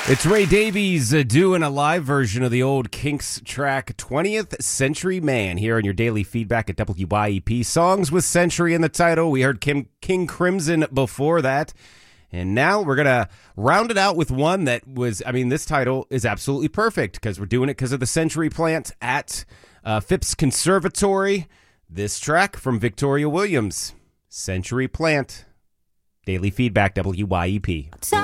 It's Ray Davies doing a live version of the old Kinks track 20th Century Man here on your daily feedback at WYEP. Songs with Century in the title. We heard King Crimson before that. And now we're going to round it out with one that was, this title is absolutely perfect because we're doing it because of the Century plant at Phipps Conservatory. This track from Victoria Williams, Century Plant. Daily feedback, WYEP.